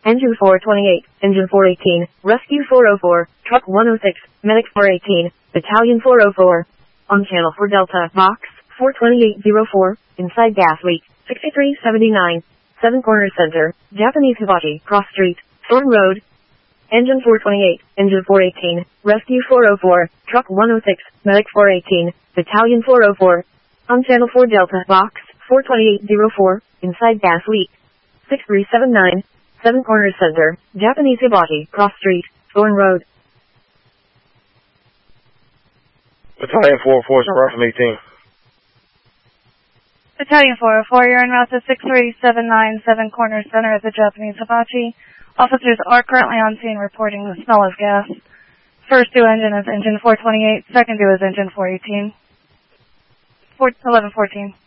Engine 428, Engine 418, Rescue 404, Truck 106, Medic 418, Battalion 404. On Channel 4 Delta, Box 42804, inside gas leak, 6379, 7 Corners Center, Japanese Hibachi, Cross Street, Thorn Road. Engine 428, Engine 418, Rescue 404, Truck 106, Medic 418, Battalion 404. On Channel 4 Delta, Box 42804, inside gas leak, 6379, 7 Corners Center, Japanese Hibachi, Cross Street, Thorn Road. Battalion 404, route from 18. Battalion 404, you're en route to 63797 Corners Center at the Japanese Hibachi. Officers are currently on scene reporting the smell of gas. First due engine is engine 428, second due is engine 418. 1114.